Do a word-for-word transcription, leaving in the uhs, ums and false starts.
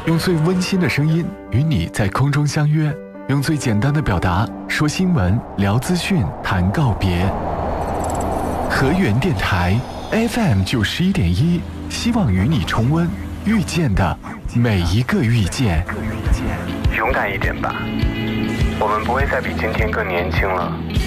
用最温馨的声音与你在空中相约，用最简单的表达说新闻、聊资讯、谈告别。河源电台 F M 九十一点一，希望与你重温遇见的每一个遇见。 勇敢一点吧，我们不会再比今天更年轻了。